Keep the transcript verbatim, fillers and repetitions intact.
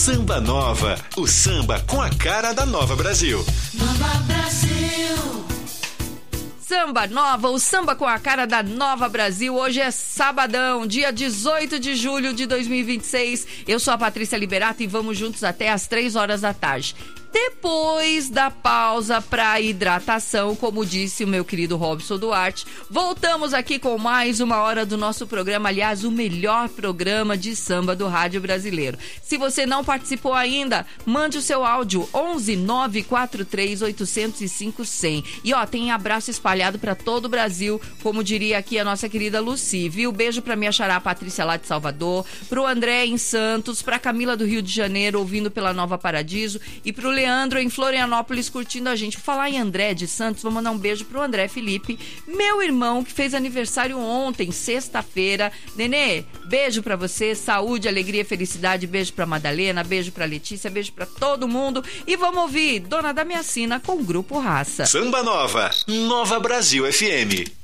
Samba Nova, o samba com a cara da Nova Brasil. Nova Brasil. Samba Nova, o samba com a cara da Nova Brasil. Hoje é sabadão, dia dezoito de julho de dois mil e vinte e seis. Eu sou a Patrícia Liberato e vamos juntos até às três horas da tarde. Depois da pausa para hidratação, como disse o meu querido Robson Duarte, voltamos aqui com mais uma hora do nosso programa, aliás, o melhor programa de samba do rádio brasileiro. Se você não participou ainda, mande o seu áudio onze nove quatro três oito zero cinco cem. E ó, tem abraço espalhado para todo o Brasil, como diria aqui a nossa querida Lucy, viu? Beijo para minha xará Patrícia lá de Salvador, pro André em Santos, pra Camila do Rio de Janeiro ouvindo pela Nova Paradiso e pro Leandro em Florianópolis curtindo a gente. Por falar em André de Santos, vou mandar um beijo pro André Felipe, meu irmão que fez aniversário ontem, sexta-feira. Nenê, beijo pra você, saúde, alegria, felicidade, beijo pra Madalena, beijo pra Letícia, beijo pra todo mundo. E vamos ouvir Dona da Minha Sina com o Grupo Raça. Samba Nova, Nova Brasil F M.